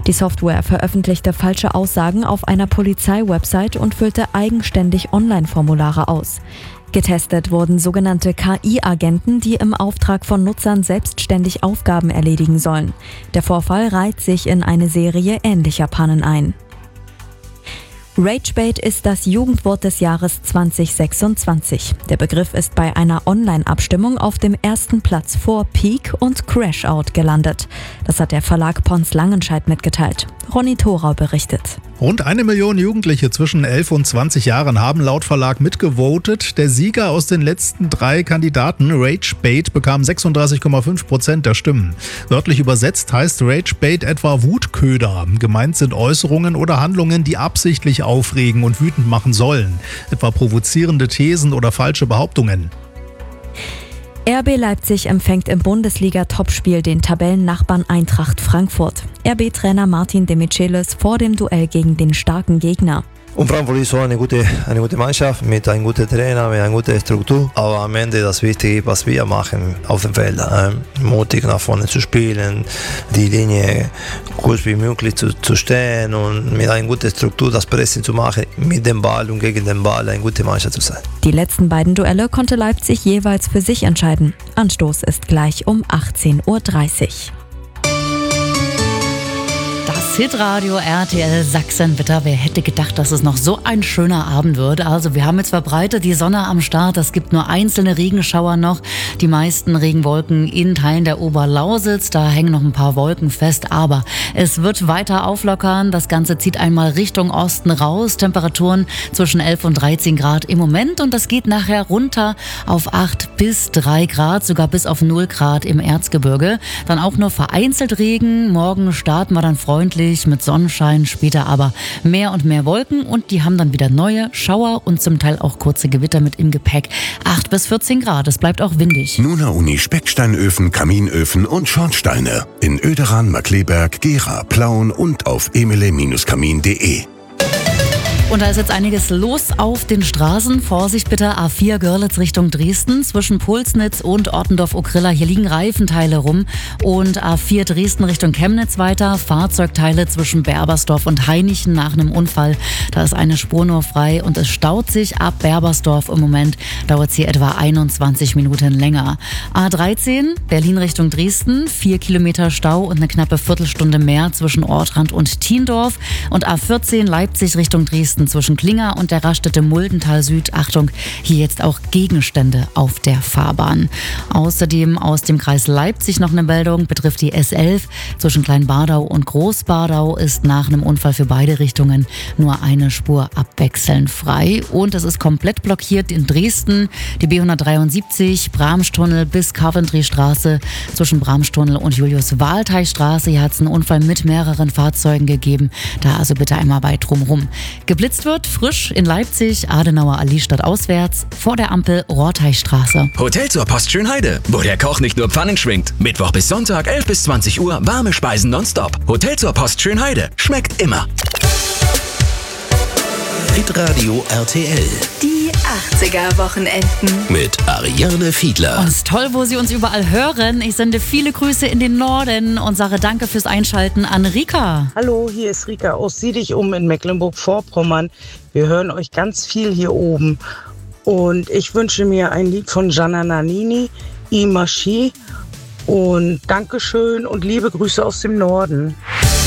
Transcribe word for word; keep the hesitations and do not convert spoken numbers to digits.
Die Software veröffentlichte falsche Aussagen auf einer Polizeiwebsite und füllte eigenständig Online-Formulare aus. Getestet wurden sogenannte K I-Agenten, die im Auftrag von Nutzern selbstständig Aufgaben erledigen sollen. Der Vorfall reiht sich in eine Serie ähnlicher Pannen ein. Ragebait ist das Jugendwort des Jahres zwanzig sechsundzwanzig. Der Begriff ist bei einer Online-Abstimmung auf dem ersten Platz vor Peak und Crashout gelandet. Das hat der Verlag Pons Langenscheidt mitgeteilt. Ronny Thorau berichtet. Rund eine Million Jugendliche zwischen elf und zwanzig Jahren haben laut Verlag mitgevotet. Der Sieger aus den letzten drei Kandidaten, Ragebait, bekam sechsunddreißig Komma fünf Prozent der Stimmen. Wörtlich übersetzt heißt Ragebait etwa Wutköder. Gemeint sind Äußerungen oder Handlungen, die absichtlich aufregen und wütend machen sollen. Etwa provozierende Thesen oder falsche Behauptungen. R B Leipzig empfängt im Bundesliga-Topspiel den Tabellennachbarn Eintracht Frankfurt. R B-Trainer Martin de Michelis vor dem Duell gegen den starken Gegner. Und Frankfurt ist so eine gute, eine gute Mannschaft mit einem guten Trainer, mit einer guten Struktur. Aber am Ende das Wichtige, was wir machen auf dem Feld, ähm, mutig nach vorne zu spielen, die Linie kurz wie möglich zu, zu stehen und mit einer guten Struktur das Pressing zu machen, mit dem Ball und gegen den Ball eine gute Mannschaft zu sein. Die letzten beiden Duelle konnte Leipzig jeweils für sich entscheiden. Anstoß ist gleich um achtzehn Uhr dreißig. Hitradio R T L Sachsen-Witter. Wer hätte gedacht, dass es noch so ein schöner Abend wird? Also wir haben jetzt verbreitet die Sonne am Start. Es gibt nur einzelne Regenschauer noch. Die meisten Regenwolken in Teilen der Oberlausitz. Da hängen noch ein paar Wolken fest. Aber es wird weiter auflockern. Das Ganze zieht einmal Richtung Osten raus. Temperaturen zwischen elf und dreizehn Grad im Moment. Und das geht nachher runter auf acht bis drei Grad. Sogar bis auf null Grad im Erzgebirge. Dann auch nur vereinzelt Regen. Morgen starten wir dann freundlich mit Sonnenschein, später aber mehr und mehr Wolken und die haben dann wieder neue Schauer und zum Teil auch kurze Gewitter mit im Gepäck. acht bis vierzehn Grad, es bleibt auch windig. Nuna Uni Specksteinöfen, Kaminöfen und Schornsteine in Oederan, Markleberg, Gera, Plauen und auf emele Kamin punkt de. Und da ist jetzt einiges los auf den Straßen. Vorsicht bitte, A vier Görlitz Richtung Dresden. Zwischen Pulsnitz und Ortendorf-Okrilla, hier liegen Reifenteile rum. Und A vier Dresden Richtung Chemnitz weiter. Fahrzeugteile zwischen Berbersdorf und Hainichen nach einem Unfall. Da ist eine Spur nur frei und es staut sich ab Berbersdorf im Moment. Dauert es hier etwa einundzwanzig Minuten länger. A dreizehn Berlin Richtung Dresden. Vier Kilometer Stau und eine knappe Viertelstunde mehr zwischen Ortrand und Thiendorf. Und A vierzehn Leipzig Richtung Dresden. Zwischen Klinger und der Raststätte Muldental Süd. Achtung, hier jetzt auch Gegenstände auf der Fahrbahn. Außerdem aus dem Kreis Leipzig noch eine Meldung, betrifft die S elf. Zwischen Kleinbadau und Großbadau ist nach einem Unfall für beide Richtungen nur eine Spur abwechselnd frei. Und es ist komplett blockiert in Dresden. Die B hundertdreiundsiebzig, Bramstunnel bis Coventry-Straße. Zwischen Bramstunnel und Julius-Wahlteich-Straße. Hier hat es einen Unfall mit mehreren Fahrzeugen gegeben. Da also bitte einmal weit drumherum. Geblitzt wird frisch in Leipzig, Adenauer Allee stadtauswärts, vor der Ampel Rohrteichstraße. Hotel zur Post Schönheide, wo der Koch nicht nur Pfannen schwingt. Mittwoch bis Sonntag, elf bis zwanzig Uhr, warme Speisen nonstop. Hotel zur Post Schönheide, schmeckt immer. Hitradio R T L. Die achtziger-Wochenenden. Mit Ariane Fiedler. Und es ist toll, wo Sie uns überall hören. Ich sende viele Grüße in den Norden und sage danke fürs Einschalten an Rika. Hallo, hier ist Rika aus Sieh dich um in Mecklenburg-Vorpommern. Wir hören euch ganz viel hier oben. Und ich wünsche mir ein Lied von Gianna Nannini, I Marchi. Und Dankeschön und liebe Grüße aus dem Norden.